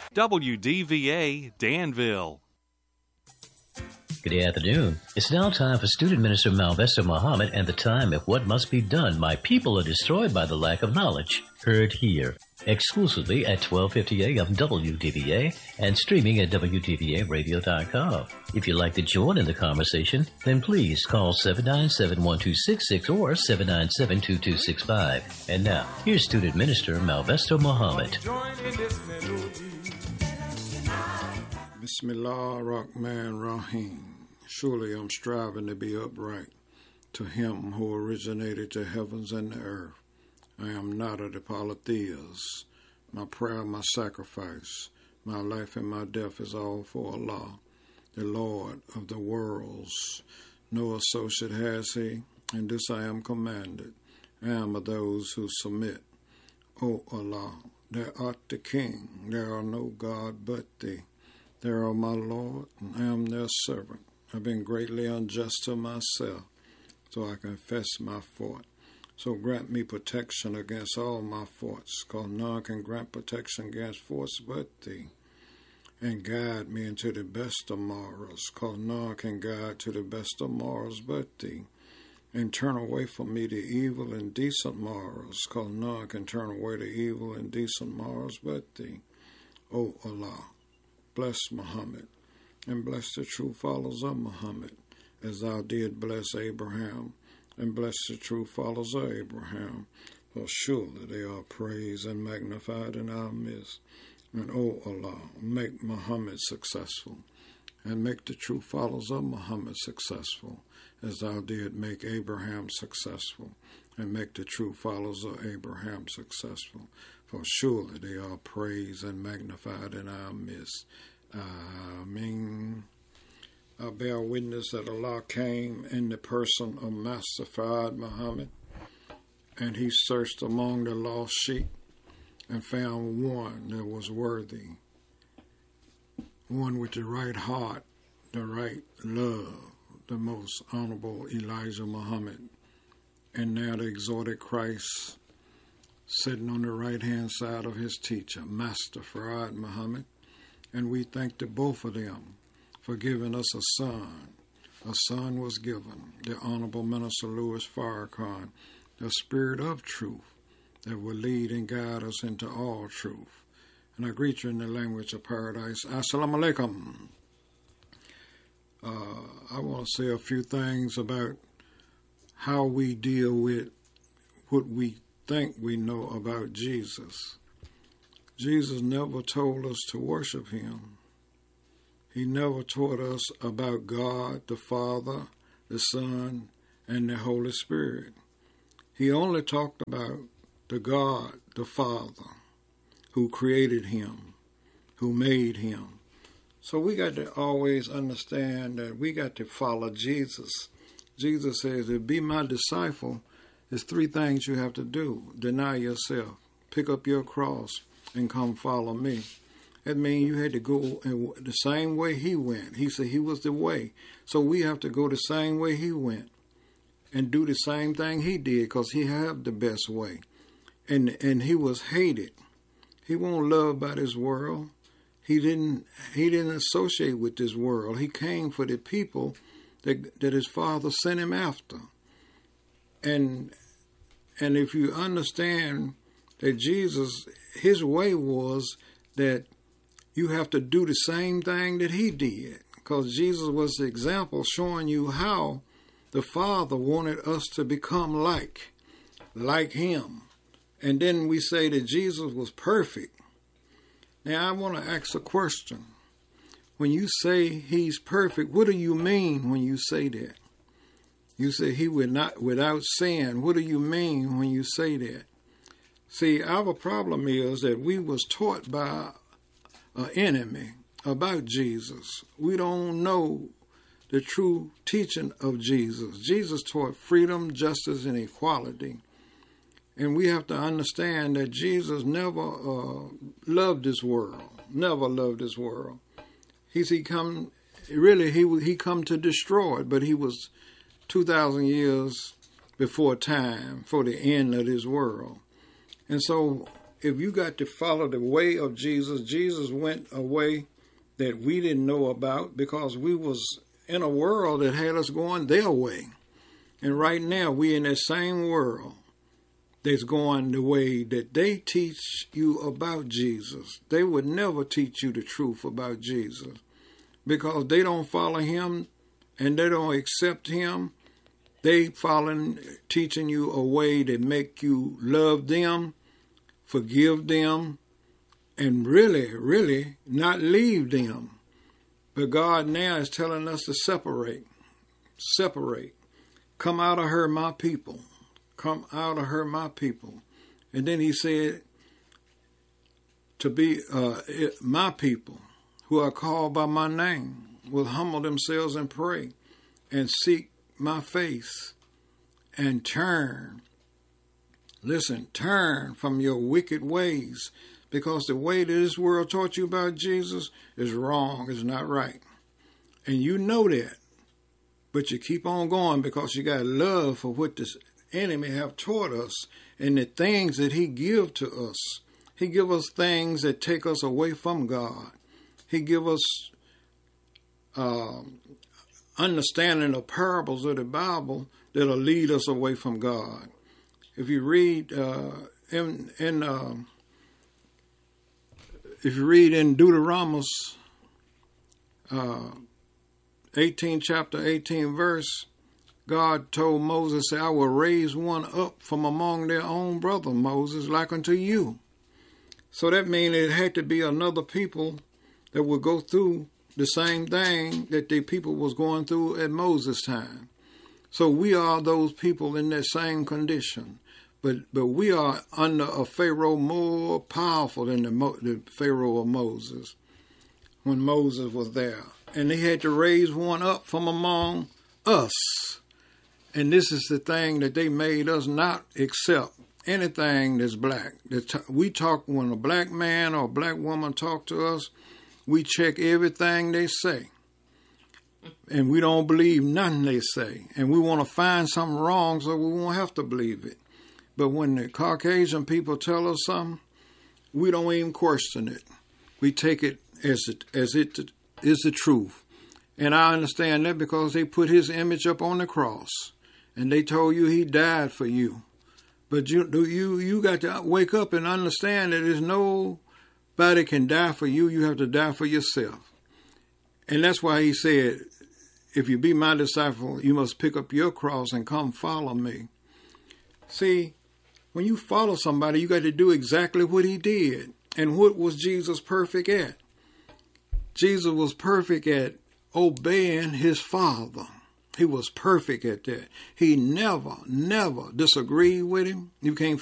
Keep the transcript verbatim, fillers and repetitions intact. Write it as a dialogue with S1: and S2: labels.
S1: W D V A Danville.
S2: Good afternoon. It's now time for Student Minister Malvesta Muhammad and the time of what must be done. My people are destroyed by the lack of knowledge. Heard here, exclusively at twelve fifty a.m. W D V A and streaming at W D V A radio dot com. If you'd like to join in the conversation, then please call seven nine seven, one two six six or seven nine seven, two two six five. And now, here's Student Minister Malvesta Muhammad.
S3: Bismillah Rahman Rahim. Surely I'm striving to be upright to him who originated the heavens and the earth. I am not of the polytheists. My prayer, my sacrifice, my life and my death is all for Allah, the Lord of the worlds. No associate has he, and this I am commanded. I am of those who submit. O Allah, thou art the King, there are no God but thee. Thou art my Lord, and I am their servant. I've been greatly unjust to myself, so I confess my fault. So grant me protection against all my faults, because none can grant protection against faults but thee. And guide me into the best of morals, because none can guide to the best of morals but thee. And turn away from me the evil and decent morals, because none can turn away the evil and decent morals but thee. O Allah, bless Muhammad, and bless the true followers of Muhammad, as thou did bless Abraham, and bless the true followers of Abraham. For surely they are praised and magnified in our midst. And O Allah, make Muhammad successful, and make the true followers of Muhammad successful, as thou did make Abraham successful, and make the true followers of Abraham successful. For surely they are praised and magnified in our midst. Ameen. I bear witness that Allah came in the person of Master Fard Muhammad, and he searched among the lost sheep and found one that was worthy, one with the right heart, the right love, the most honorable Elijah Muhammad. And now the exalted Christ sitting on the right-hand side of his teacher, Master Fard Muhammad. And we thank the both of them for giving us a son. A son was given, the Honorable Minister Louis Farrakhan, the spirit of truth that will lead and guide us into all truth. And I greet you in the language of paradise. Assalamu alaikum. Uh, I want to say a few things about how we deal with what we think we know about Jesus. Jesus never told us to worship him. He never taught us about God, the Father, the Son, and the Holy Spirit. He only talked about the God, the Father, who created him, who made him. So we got to always understand that we got to follow Jesus. Jesus says, to be my disciple, there's three things you have to do. Deny yourself, pick up your cross, and come follow me. That means you had to go in the same way he went. He said he was the way. So we have to go the same way he went and do the same thing he did, because he had the best way. And and he was hated. He wasn't loved by this world. He didn't he didn't associate with this world. He came for the people that that his father sent him after. And and if you understand that Jesus, his way was that you have to do the same thing that he did, because Jesus was the example showing you how the Father wanted us to become like, like him. And then we say that Jesus was perfect. Now I want to ask a question. When you say he's perfect, what do you mean when you say that? You say he would not without sin. What do you mean when you say that? See, our problem is that we was taught by an enemy about Jesus. We don't know the true teaching of Jesus. Jesus taught freedom, justice, and equality. And we have to understand that Jesus never uh, loved this world, never loved this world. He's he come, really, he he come to destroy it, but he was two thousand years before time, for the end of this world. And so if you got to follow the way of Jesus, Jesus went a way that we didn't know about because we was in a world that had us going their way. And right now we in that same world that's going the way that they teach you about Jesus. They would never teach you the truth about Jesus because they don't follow him and they don't accept him. They following, teaching you a way that make you love them, forgive them, and really, really not leave them. But God now is telling us to separate, separate. Come out of her, my people. Come out of her, my people. And then he said, to be uh, my people who are called by my name will humble themselves and pray and seek my face and turn. Listen, turn from your wicked ways, because the way that this world taught you about Jesus is wrong, is not right. And you know that, but you keep on going because you got love for what this enemy have taught us and the things that he give to us. He give us things that take us away from God. He give us uh, understanding of parables of the Bible that'll lead us away from God. If you read uh, in in uh, if you read in Deuteronomy uh, eighteen chapter eighteen verse, God told Moses, I will raise one up from among their own brother, Moses, like unto you. So that means it had to be another people that would go through the same thing that the people was going through at Moses' time. So we are those people in that same condition. But but we are under a Pharaoh more powerful than the, Mo, the Pharaoh of Moses when Moses was there. And they had to raise one up from among us. And this is the thing that they made us not accept anything that's black. We talk, when a black man or a black woman talk to us, we check everything they say. And we don't believe nothing they say. And we want to find something wrong so we won't have to believe it. But when the Caucasian people tell us something, we don't even question it. We take it as it, as it is the truth. And I understand that because they put his image up on the cross. And they told you he died for you. But you you you got to wake up and understand that there's nobody can die for you. You have to die for yourself. And that's why he said, if you be my disciple, you must pick up your cross and come follow me. See, when you follow somebody, you got to do exactly what he did. And what was Jesus perfect at? Jesus was perfect at obeying his Father. He was perfect at that. He never, never disagreed with him. You can't